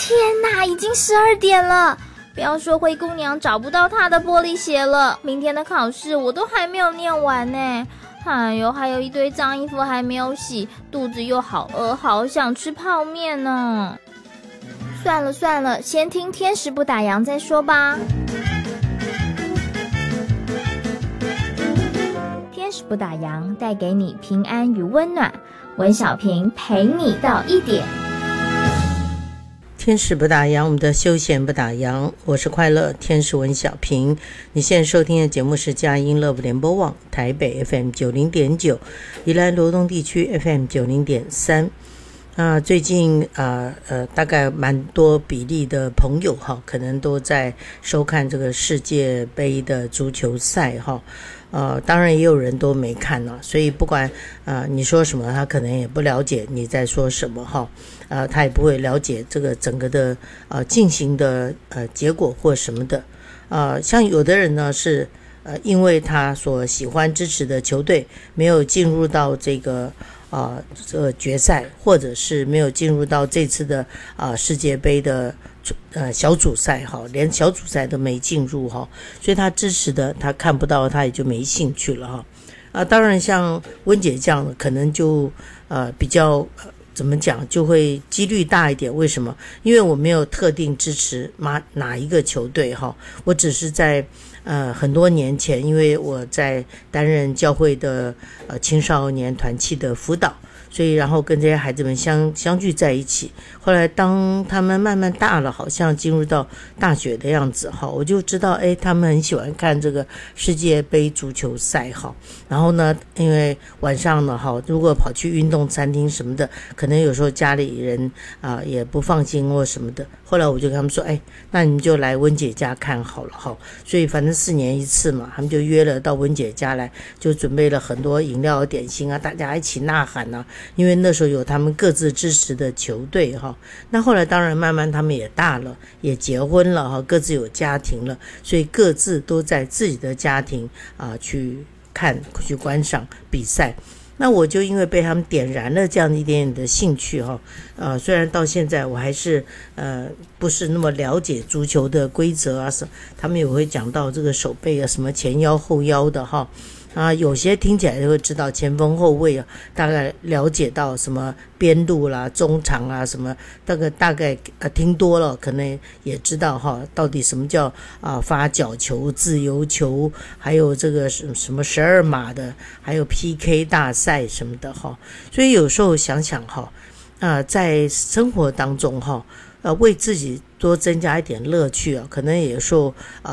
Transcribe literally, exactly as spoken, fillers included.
天哪，已经十二点了，不要说灰姑娘找不到她的玻璃鞋了，明天的考试我都还没有念完呢。哎呦，还有一堆脏衣服还没有洗，肚子又好饿，好想吃泡面呢。算了算了，先听天使不打烊再说吧。天使不打烊，带给你平安与温暖。文小平陪你到一点。 天使不打烊，我们的休闲不打烊，我是快乐天使文小平。你现在收听的节目是佳音乐福联播网台北 F M 九零点九，宜兰罗东地区 F M 九零点三。啊，最近啊 呃, 呃，大概蛮多比例的朋友哈，可能都在收看这个世界杯的足球赛哈。呃，当然也有人都没看了，所以不管呃你说什么，他可能也不了解你在说什么哈。呃，他也不会了解这个整个的呃进行的呃结果或什么的。呃，像有的人呢是呃因为他所喜欢支持的球队没有进入到这个。啊、呃，这个决赛，或者是没有进入到这次的啊、呃、世界杯的呃小组赛哈，连小组赛都没进入哈，所以他支持的他看不到，他也就没兴趣了哈。啊、呃，当然像温姐这样，可能就呃比较、呃、怎么讲，就会几率大一点。为什么？因为我没有特定支持哪哪一个球队哈，我只是在。呃，很多年前，因为我在担任教会的呃青少年团契的辅导，所以然后跟这些孩子们相相聚在一起。后来当他们慢慢大了，好像进入到大学的样子哈，我就知道哎，他们很喜欢看这个世界杯足球赛哈。然后呢，因为晚上呢哈，如果跑去运动餐厅什么的，可能有时候家里人啊、呃、也不放心或什么的。后来我就跟他们说，哎，那你们就来温姐家看好了哈。所以反正四年一次嘛，他们就约了到温姐家来，就准备了很多饮料点心啊，大家一起呐喊啊。因为那时候有他们各自支持的球队哈。那后来当然慢慢他们也大了，也结婚了哈，各自有家庭了，所以各自都在自己的家庭啊、呃、去看去观赏比赛。那我就因为被他们点燃了这样一点点的兴趣哈，呃，虽然到现在我还是呃不是那么了解足球的规则啊，什他们也会讲到这个手背啊，什么前腰后腰的哈。啊，有些听起来就会知道前锋后卫啊，大概了解到什么边路啦、中场啊什么，大概大概呃听多了，可能也知道哈，到底什么叫啊、呃、发角球、自由球，还有这个什么十二码的，还有 P K 大赛什么的哈。所以有时候想想哈，啊、呃，在生活当中哈，呃，为自己多增加一点乐趣啊，可能也有时候啊。呃